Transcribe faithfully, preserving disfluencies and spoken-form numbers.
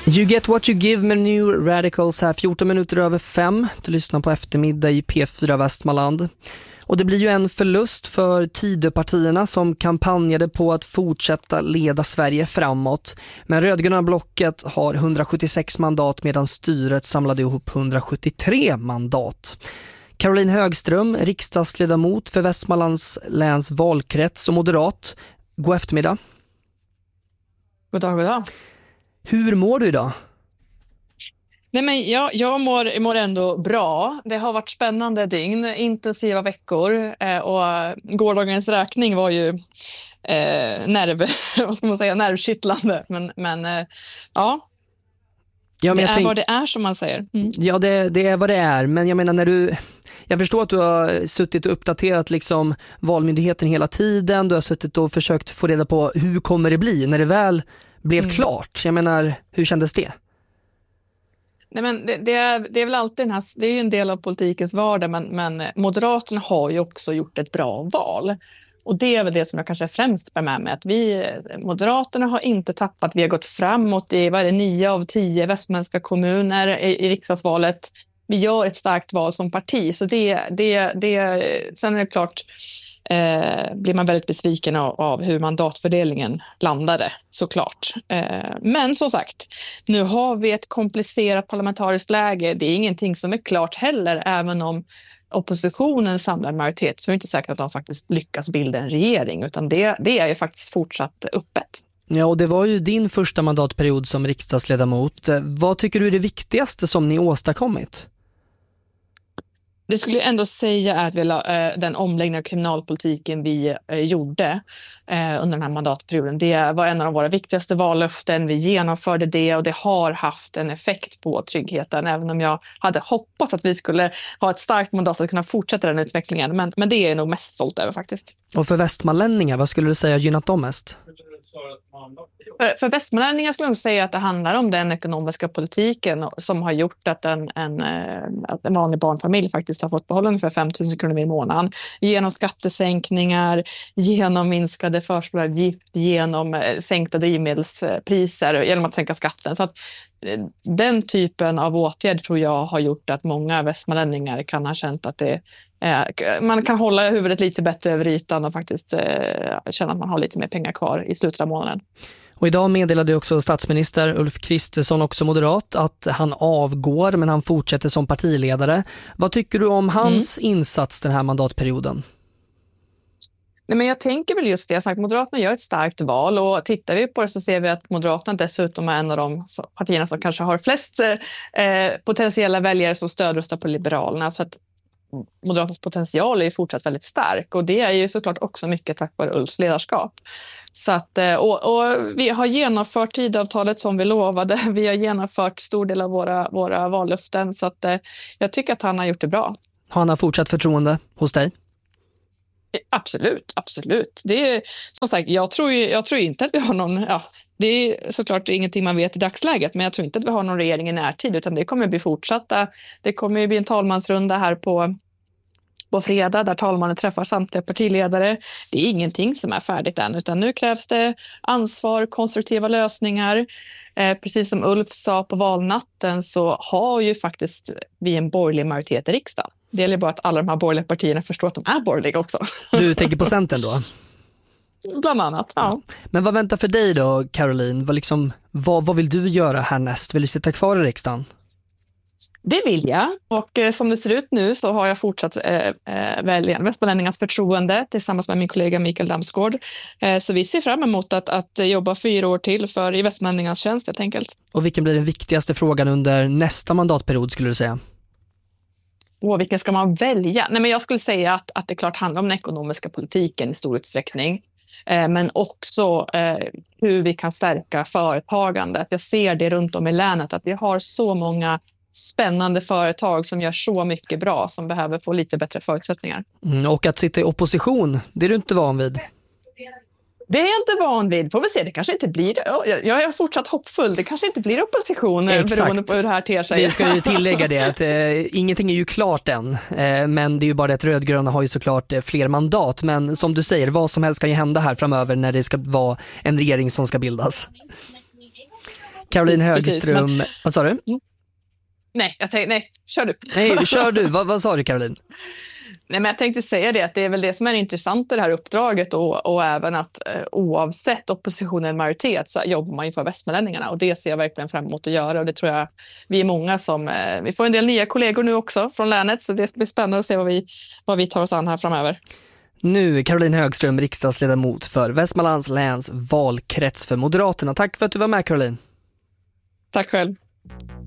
You get what you give med New Radicals här fjorton minuter över fem. Du lyssnar på eftermiddag i P fyra Västmanland. Och det blir ju en förlust för Tidöpartierna som kampanjade på att fortsätta leda Sverige framåt. Men rödgröna blocket har hundrasjuttiosex mandat medan styret samlade ihop hundrasjuttiotre mandat. Caroline Högström, riksdagsledamot för Västmanlands läns valkrets och moderat. God eftermiddag. God dag, god dag. Hur mår du idag? Nej, men jag, jag mår, mår ändå bra. Det har varit spännande dygn, intensiva veckor eh, och gårdagens räkning var ju eh, nerv, vad ska man säga, nervkittlande. Men, men eh, ja, ja men det är tänk... vad det är som man säger. Mm. Ja, det, det är vad det är. Men jag menar när du... Jag förstår att du har suttit och uppdaterat liksom valmyndigheten hela tiden. Du har suttit och försökt få reda på hur kommer det bli när det väl blev mm. klart. Jag menar, hur kändes det? Nej, men det, det, är, det är väl alltid den här, det är ju en del av politikens vardag, men, men Moderaterna har ju också gjort ett bra val. Och det är väl det som jag kanske främst bär med mig, att vi, Moderaterna har inte tappat, vi har gått framåt i vad är det, nio av tio västmanländska kommuner i, i riksdagsvalet. Vi gör ett starkt val som parti, så det, det, det, sen är det klart eh, blir man väldigt besviken av, av hur mandatfördelningen landade, såklart. Eh, men som sagt, nu har vi ett komplicerat parlamentariskt läge. Det är ingenting som är klart heller, även om oppositionen samlar majoritet, så är det inte säkert att de faktiskt lyckas bilda en regering, utan det, det är ju faktiskt fortsatt öppet. Ja, och det var ju din första mandatperiod som riksdagsledamot. Vad tycker du är det viktigaste som ni åstadkommit? Det skulle jag ändå säga är att vi, äh, den omläggning av kriminalpolitiken vi äh, gjorde äh, under den här mandatperioden. Det var en av våra viktigaste vallöften. Vi genomförde det och det har haft en effekt på tryggheten. Även om jag hade hoppats att vi skulle ha ett starkt mandat att kunna fortsätta den utvecklingen. Men, men det är jag nog mest stolt över faktiskt. Och för västmanlänningar, vad skulle du säga gynnat dem mest? För, för västmanlänningar skulle jag säga att det handlar om den ekonomiska politiken som har gjort att en, en, att en vanlig barnfamilj faktiskt har fått behålla ungefär fem tusen kronor i månaden. Genom skattesänkningar, genom minskade förskolavgift, genom sänkta drivmedelspriser, genom att sänka skatten. Så att den typen av åtgärd tror jag har gjort att många västmanlänningar kan ha känt att det man kan hålla huvudet lite bättre över ytan och faktiskt eh, känna att man har lite mer pengar kvar i slutet av månaden. Och idag meddelade också statsminister Ulf Kristersson, också moderat, att han avgår men han fortsätter som partiledare. Vad tycker du om hans mm. insats den här mandatperioden? Nej, men jag tänker väl just det. Jag sagt, Moderaterna gör ett starkt val och tittar vi på det så ser vi att Moderaterna dessutom är en av de partierna som kanske har flest eh, potentiella väljare som stödröstar på Liberalerna. Så att Moderaternas potential är ju fortsatt väldigt stark och det är ju såklart också mycket tack vare Ulfs ledarskap. Så att, och, och vi har genomfört tidavtalet som vi lovade. Vi har genomfört stor del av våra, våra vallöften så att jag tycker att han har gjort det bra. Har han fortsatt förtroende hos dig? Absolut, absolut. Det är, som sagt, jag tror, ju, jag tror inte att vi har någon... Ja, det är såklart ingenting man vet i dagsläget, men jag tror inte att vi har någon regering i närtid, utan det kommer bli fortsatta. Det kommer bli en talmansrunda här på, på fredag där talmannen träffar samtliga partiledare. Det är ingenting som är färdigt än, utan nu krävs det ansvar, konstruktiva lösningar. Eh, precis som Ulf sa på valnatten så har ju faktiskt vi en borgerlig majoritet i riksdagen. Det gäller bara att alla de här borgerliga partierna förstår att de är borgerliga också. Du tänker på Centern då? Bland annat, ja. Men vad väntar för dig då, Caroline? Vad, liksom, vad, vad vill du göra härnäst? Vill du sitta kvar i riksdagen? Det vill jag. Och eh, som det ser ut nu så har jag fortsatt eh, eh, välja västmanlänningarnas förtroende tillsammans med min kollega Mikael Damsgård. Eh, så vi ser fram emot att, att jobba fyra år till för i västmanlänningarnas tjänst helt enkelt. Och vilken blir den viktigaste frågan under nästa mandatperiod skulle du säga? Och vilken ska man välja? Nej, men jag skulle säga att, att det klart handlar om den ekonomiska politiken i stor utsträckning. Eh, men också eh, hur vi kan stärka företagandet. Jag ser det runt om i länet att vi har så många spännande företag som gör så mycket bra som behöver få lite bättre förutsättningar. Mm, och att sitta i opposition, det är du inte van vid. Det är jag inte van vid. Får vi se, det kanske inte blir... Jag är fortsatt hoppfull. Det kanske inte blir opposition. Exakt. Beroende på hur det här ter sig. Vi ska ju tillägga det att eh, ingenting är ju klart än. Eh, men det är ju bara det att rödgröna har ju såklart eh, fler mandat. Men som du säger, vad som helst kan ju hända här framöver när det ska vara en regering som ska bildas. Caroline precis, Högström, precis, men... vad sa du? Nej, jag tänkte, nej, kör du. Nej, kör du. vad, vad sa du, Caroline? Nej, men jag tänkte säga det, att det är väl det som är intressant i det här uppdraget och, och även att eh, oavsett opposition eller majoritet så jobbar man ju för västmanlänningarna och det ser jag verkligen fram emot att göra och det tror jag vi är många som, eh, vi får en del nya kollegor nu också från länet så det ska bli spännande att se vad vi, vad vi tar oss an här framöver. Nu Caroline Högström, riksdagsledamot för Västmanlands läns valkrets för Moderaterna. Tack för att du var med, Caroline. Tack själv.